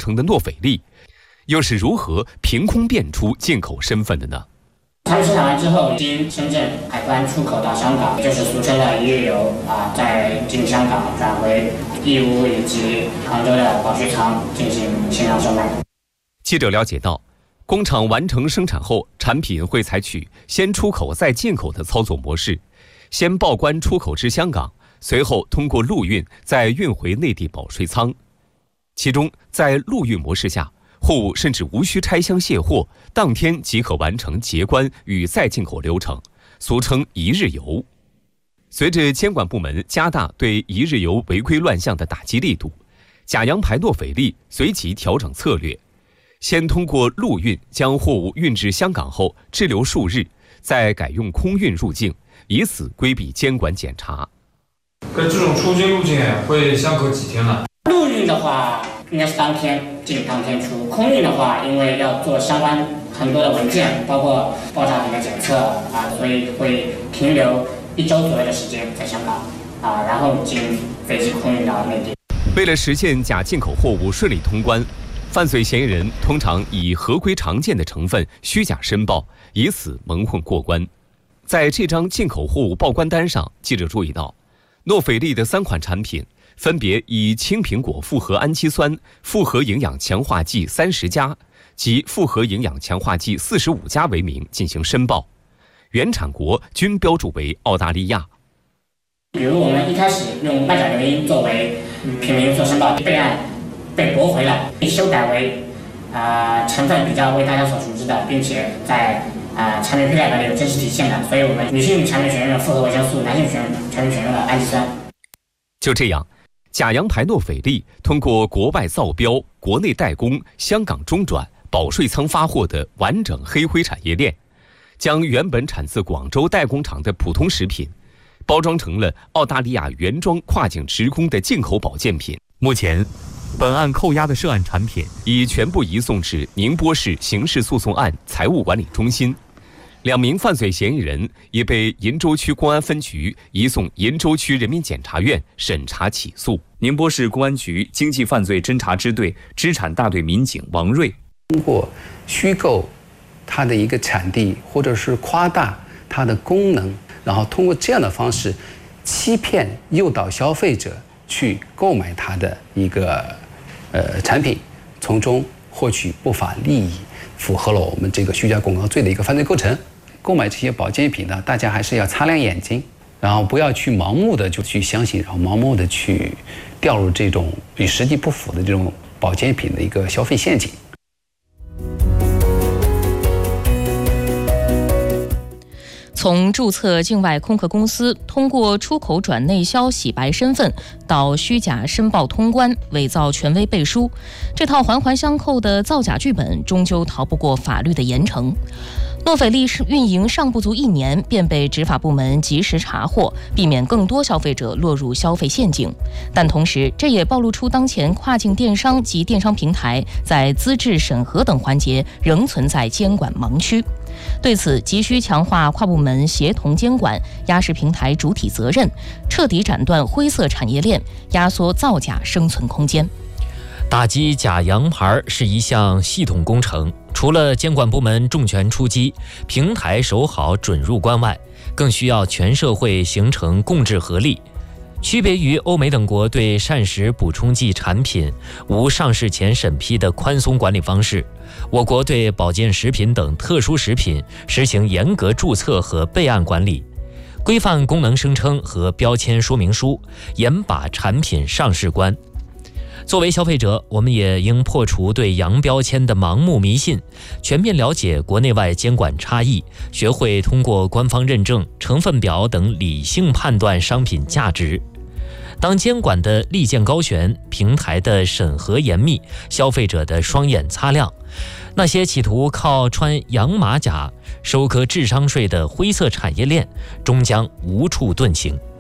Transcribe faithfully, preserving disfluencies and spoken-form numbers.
成的诺斐利，又是如何凭空变出进口身份的呢？ 产品生产完之后，经深圳海关出口到香港，就是俗称的一日游啊，再经香港转回义乌以及杭州的保税仓进行线上售卖。 记者了解到，工厂完成生产后，产品会采取先出口再进口的操作模式，先报关出口至香港，随后通过陆运再运回内地保税仓。其中，在陆运模式下，货物甚至无需拆箱卸货，当天即可完成结关与再进口流程，俗称一日游。随着监管部门加大对一日游违规乱象的打击力度，假洋牌诺斐利随即调整策略，先通过陆运将货物运至香港后滞留数日，再改用空运入境，以此规避监管检查。 跟这种出境入境会相隔几天呢？ 陆运的话应该是当天进当天出，空运的话因为要做相关很多的文件，包括爆炸品的检测啊，所以会停留一周左右的时间在香港啊，然后经飞机空运到内地。 为了实现假进口货物顺利通关，犯罪嫌疑人通常以合规常见的成分虚假申报，以此蒙混过关。在这张进口货物报关单上，记者注意到，诺斐利的三款产品分别以青苹果复合氨基酸、复合营养强化剂三十加及复合营养强化剂四十五加为名进行申报，原产国均标注为澳大利亚。 比如我们一开始用麦角硫因作为品名做申报，备案被驳回了，修改为啊、呃、成分比较为大家所熟知的，并且在啊、呃、产品配料表里有真实体现的，所以我们女性产品选用了复合维生素，男性选产品选用了氨基酸。 就这样，假洋牌诺斐利通过国外造标、国内代工、香港中转、保税仓发货的完整黑灰产业链，将原本产自广州代工厂的普通食品，包装成了澳大利亚原装跨境直供的进口保健品。目前，本案扣押的涉案产品已全部移送至宁波市刑事诉讼案财务管理中心。两名犯罪嫌疑人也被鄞州区公安分局移送鄞州区人民检察院审查起诉。宁波市公安局经济犯罪侦查支队支产大队民警王瑞， 通过虚构它的一个产地，或者是夸大它的功能，然后通过这样的方式欺骗诱导消费者去购买它的一个呃产品，从中获取不法利益，符合了我们这个虚假广告罪的一个犯罪构成。购买这些保健品呢，大家还是要擦亮眼睛，然后不要去盲目的就去相信，然后盲目的去掉入这种与实际不符的这种保健品的一个消费陷阱。 从注册境外空壳公司，通过出口转内销洗白身份，到虚假申报通关、伪造权威背书，这套环环相扣的造假剧本终究逃不过法律的严惩。诺斐利运营尚不足一年，便被执法部门及时查获，避免更多消费者落入消费陷阱。但同时，这也暴露出当前跨境电商及电商平台在资质审核等环节仍存在监管盲区。对此，急需强化跨部门协同监管，压实平台主体责任，彻底斩断灰色产业链，压缩造假生存空间。 打击假洋牌是一项系统工程，除了监管部门重拳出击，平台守好准入关外，更需要全社会形成共治合力。区别于欧美等国对膳食补充剂产品无上市前审批的宽松管理方式，我国对保健食品等特殊食品实行严格注册和备案管理，规范功能声称和标签说明书，严把产品上市关。作为消费者，我们也应破除对洋标签的盲目迷信，全面了解国内外监管差异，学会通过官方认证、成分表等理性判断商品价值。当监管的利剑高悬，平台的审核严密，消费者的双眼擦亮，那些企图靠穿洋马甲收割智商税的灰色产业链终将无处遁形。